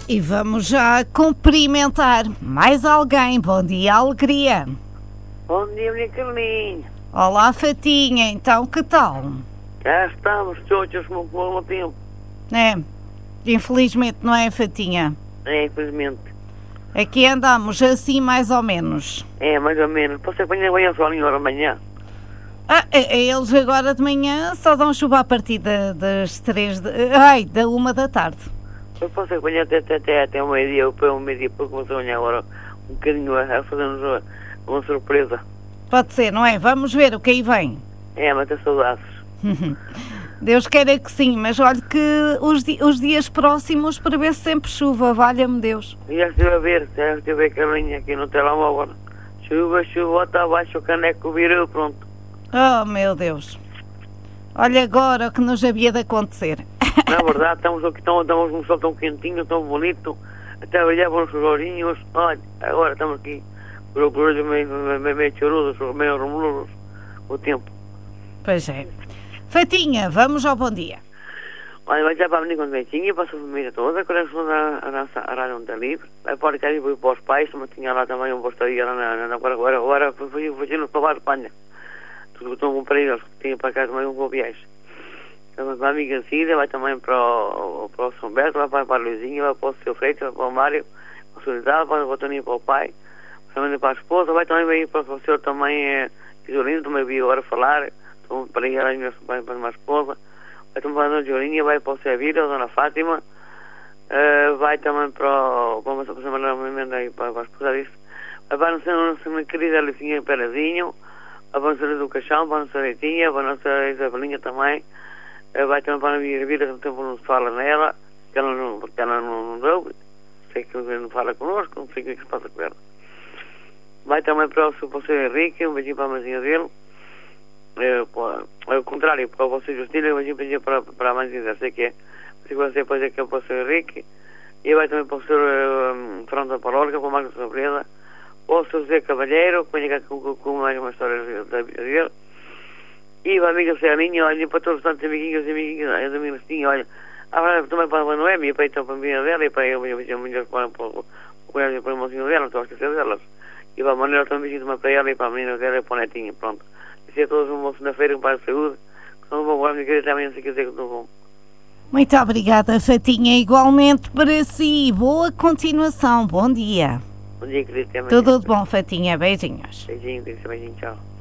E vamos já cumprimentar mais alguém. Bom dia, Alegria. Bom dia, minha Carlinha. Olá, Fatinha. Então, que tal? Já estamos todos com o tempo. É, infelizmente, não é, Fatinha? É, infelizmente. Aqui andamos assim, mais ou menos. É, mais ou menos. Você apanha bem o solinho agora amanhã? Eles agora de manhã só dão chuva a partir das 1 da tarde. Você apanha até o meio-dia, ou meio-dia, porque você apanha agora um bocadinho a fazer-nos uma surpresa. Pode ser, não é? Vamos ver o que aí vem. É, mas tem saudades. Deus queira que sim, mas olha que os dias próximos prevê-se sempre chuva, valha-me Deus. Já estive a ver, Carlinha, aqui no telemóvel. Chuva, está abaixo, o caneco virou, pronto. Oh, meu Deus. Olha agora o que nos havia de acontecer. Na verdade, estamos num sol tão quentinho, tão bonito, até brilhavam os florinhos. Olha, agora estamos aqui, por olhos meio chorudos, meio rumorosos, o tempo. Pois é. Fatinha, vamos ao bom dia. Olha, vai já para venir com o Betinho, para a sua família toda, com a nossa rádio onde está livre. Vai para o Arcádio e para os pais, mas tinha lá também um postaria lá agora fui no Pavar de Espanha. Tudo estão para eles, tinha para cá também um bom viagem. Então, para a amiga Cida, vai também para o São Berto, vai para a Luizinha, vai para o seu Freito, vai para o Mário, para o Solidário, vai para o Toninho, para o pai, também para a esposa, vai também para o senhor também, Isolino, também vi agora falar, então, para ir para a minha esposa. Vai também para a Dona Jolinha, vai para o Sevilla, a Dona Fátima, vai também para a esposa disso, vai para a nossa querida Alicinha Perazinho, vai para a nossa do Caixão, para a nossa Leitinha, para a nossa Isabelinha também, vai também para a minha vida, que no tempo não se fala nela, porque ela não deu, sei que não fala connosco, não sei o que se passa com ela. Vai também para o seu Henrique, um beijinho para a mãezinha dele. Ao contrário, para você Justina, eu beijinho para a mãezinha, sei que é. Se você depois é que é para o seu Henrique. E vai também para o seu Fernando Parolga, para o Marcos Sabreda. Ou o seu José Cavalheiro, que vem com mais uma história da vida dele. E para a amiga Serraninha, olha, para todos os tantos amiguinhos e amiguinhos, olha. Também para a Noemi, para a família dela, e para eu para o irmãozinho dela, não estou a esquecer delas. E para a Manuela também também para ela e para a menina dela e para o netinho, pronto. E a todos uma boa segunda-feira, um pai de saúde. Que não vou me querer também, se quiser que estou bom. Muito obrigada, Fatinha. Igualmente para si. Boa continuação. Bom dia. Bom dia, querido. Tudo de bom, Fatinha. Beijinhos. Beijinho, tchau.